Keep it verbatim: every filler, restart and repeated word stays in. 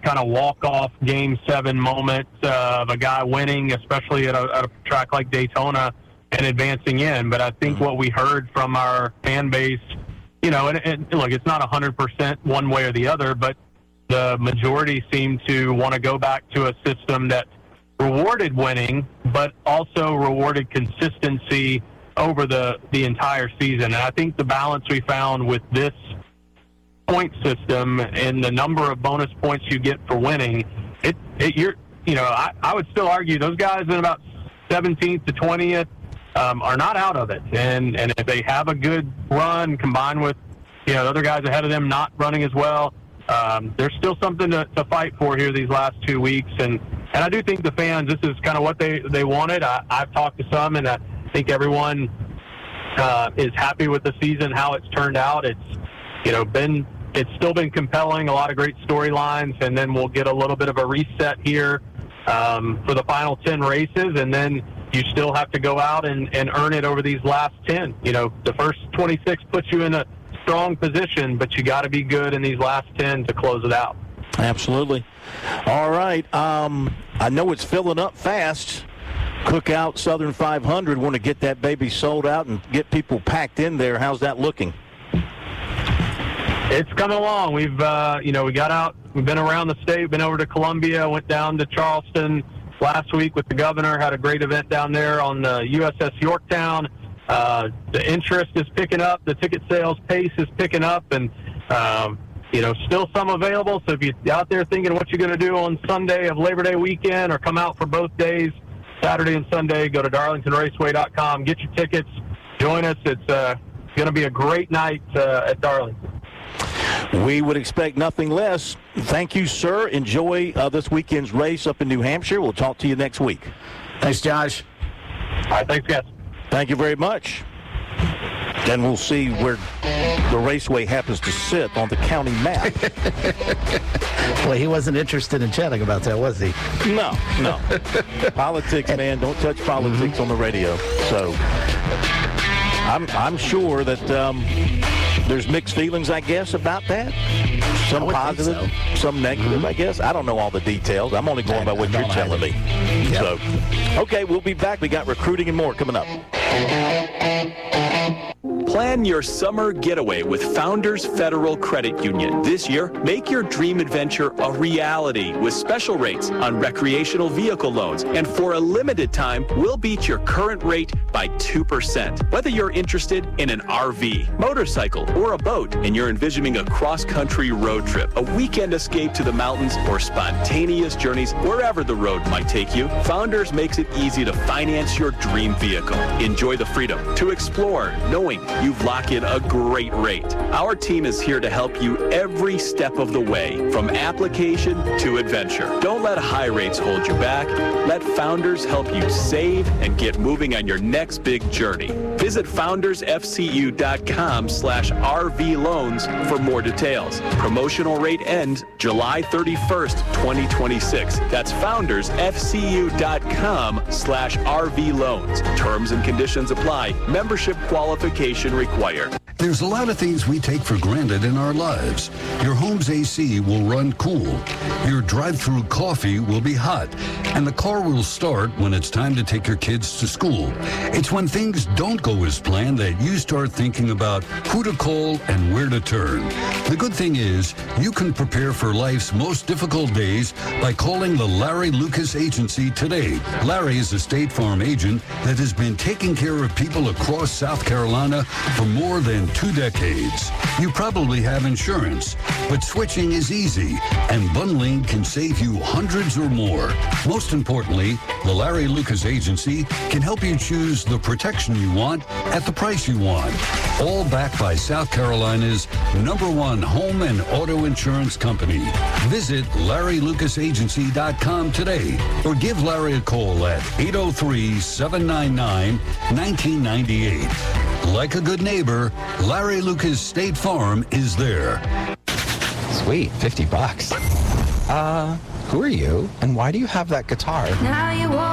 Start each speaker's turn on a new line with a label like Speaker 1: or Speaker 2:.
Speaker 1: kind of walk-off game seven moment uh, of a guy winning, especially at a, at a track like Daytona, and advancing in. But I think mm-hmm. what we heard from our fan base, you know, and, and look, it's not one hundred percent one way or the other, but the majority seemed to want to go back to a system that rewarded winning, but also rewarded consistency over the, the entire season. And I think the balance we found with this point system and the number of bonus points you get for winning, it, it you're, you know, I, I would still argue those guys in about seventeenth to twentieth um, are not out of it. And, and if they have a good run combined with, you know, the other guys ahead of them not running as well, um, there's still something to, to fight for here these last two weeks. And, and I do think the fans, this is kind of what they, they wanted. I, I've talked to some, and I think everyone uh, is happy with the season, how it's turned out. It's, you know, been, it's still been compelling, a lot of great storylines, and then we'll get a little bit of a reset here um, for the final ten races, and then you still have to go out and, and earn it over these last ten. You know, the first twenty-six puts you in a strong position, but you got to be good in these last ten to close it out.
Speaker 2: Absolutely. All right. Um, I know it's filling up fast. Cookout Southern five hundred, want to get that baby sold out and get people packed in there. How's that looking?
Speaker 1: It's coming along. We've, uh, you know, we got out. We've been around the state. Been over to Columbia. Went down to Charleston last week with the governor. Had a great event down there on the U S S Yorktown. Uh, the interest is picking up. The ticket sales pace is picking up, and um, you know, still some available. So if you're out there thinking what you're going to do on Sunday of Labor Day weekend, or come out for both days, Saturday and Sunday, go to darlington raceway dot com. Get your tickets. Join us. It's uh, going to be a great night uh, at Darlington.
Speaker 2: We would expect nothing less. Thank you, sir. Enjoy uh, this weekend's race up in New Hampshire. We'll talk to you next week.
Speaker 3: Thanks, Josh.
Speaker 1: All right, thanks, guys.
Speaker 2: Thank you very much. Then we'll see where the raceway happens to sit on the county map.
Speaker 3: Well, he wasn't interested in chatting about that, was he?
Speaker 2: No, no. Politics, man. Don't touch politics mm-hmm. on the radio. So I'm, I'm sure that um, there's mixed feelings, I guess, about that. Some positive, so. some negative, mm-hmm. I guess. I don't know all the details. I'm only going I, by what you're telling either. me. Yep. So, okay, we'll be back. We got recruiting and more coming up.
Speaker 4: Plan your summer getaway with Founders Federal Credit Union. This year, make your dream adventure a reality with special rates on recreational vehicle loans. And for a limited time, we'll beat your current rate by two percent. Whether you're interested in an R V, motorcycle, or a boat, and you're envisioning a cross-country road trip, a weekend escape to the mountains, or spontaneous journeys wherever the road might take you, Founders makes it easy to finance your dream vehicle. Enjoy the freedom to explore, knowing you've locked in a great rate. Our team is here to help you every step of the way, from application to adventure. Don't let high rates hold you back. Let Founders help you save and get moving on your next big journey. Visit foundersfcu.com slash RV loans for more details. Promotional rate ends July thirty-first, twenty twenty-six. That's foundersfcu.com slash RV loans. Terms and conditions apply. Membership qualification required.
Speaker 5: There's a lot of things we take for granted in our lives. Your home's A C will run cool. Your drive-through coffee will be hot. And the car will start when it's time to take your kids to school. It's when things don't go as planned that you start thinking about who to call and where to turn. The good thing is, you can prepare for life's most difficult days by calling the Larry Lucas Agency today. Larry is a State Farm agent that has been taking care of people across South Carolina for more than two decades. You probably have insurance, but switching is easy, and bundling can save you hundreds or more. Most importantly, the Larry Lucas Agency can help you choose the protection you want at the price you want. All backed by South Carolina's number one home and auto insurance company. Visit larry lucas agency dot com today or give Larry a call at eight oh three, seven nine nine, one nine nine eight. Like a good neighbor, Larry Lucas State Farm is there.
Speaker 6: Sweet, fifty bucks. Uh, who are you, and why do you have that guitar?
Speaker 7: Now you want